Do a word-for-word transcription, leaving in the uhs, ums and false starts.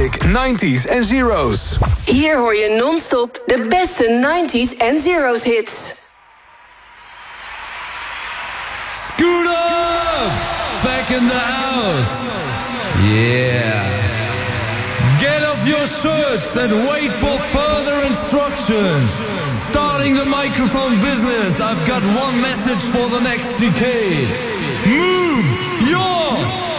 classic nineties en zeros. Hier hoor je non-stop de beste nineties en zeros hits. Scooter! Back in the house. Yeah. Get up your shirts and wait for further instructions. Starting the microphone business, I've got one message for the next decade. Move your